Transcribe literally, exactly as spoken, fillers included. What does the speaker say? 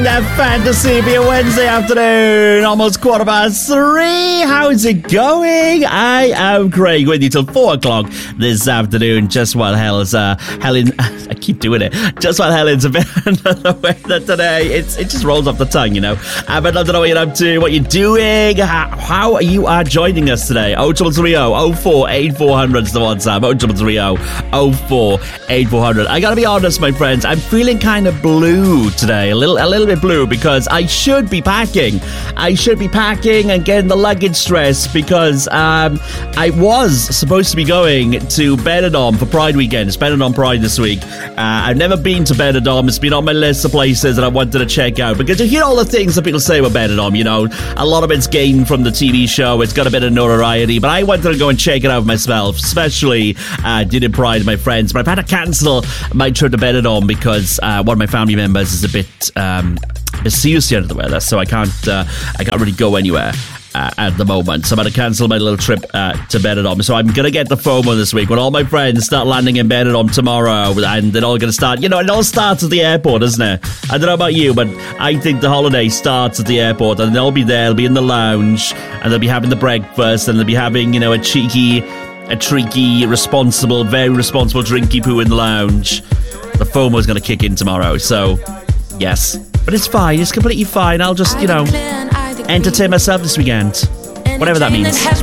That fantasy for your Wednesday afternoon, almost quarter past three. How's it going? I am Craig with you till four o'clock this afternoon, just while Hell's, uh, Helen, I keep doing it, just while Helen's a bit under the weather today. It's, it just rolls off the tongue, you know. Uh, but I'd love to know what you're up to, what you're doing, how, how you are joining us today. oh two three oh, oh four eight four hundred is the WhatsApp, oh two three oh, oh four eight four hundred. I gotta be honest, my friends, I'm feeling kind of blue today, a little, a little bit blue, because I should be packing. I should be packing and getting the luggage stressed because um, I was supposed to be going to Benidorm for Pride weekend. It's Benidorm Pride this week. Uh, I've never been to Benidorm. It's been on my list of places that I wanted to check out because you hear all the things that people say about Benidorm, you know. A lot of it's gained from the T V show. It's got a bit of notoriety, but I wanted to go and check it out myself, especially uh, did it Pride, my friends. But I've had to cancel my trip to Benidorm because uh, one of my family members is a bit... Um, It's seriously under the weather, so I can't uh, I can't really go anywhere uh, at the moment. So I'm going to cancel my little trip uh, to Benidorm. So I'm going to get the FOMO this week when all my friends start landing in Benidorm tomorrow, and they're all going to start, you know, it all starts at the airport, doesn't it? I don't know about you, but I think the holiday starts at the airport, and they'll be there, they'll be in the lounge, and they'll be having the breakfast, and they'll be having, you know, a cheeky, a tricky, responsible, very responsible drinky poo in the lounge. The FOMO is going to kick in tomorrow, so yes. But it's fine, it's completely fine. I'll just, you know, entertain myself this weekend. Whatever that means.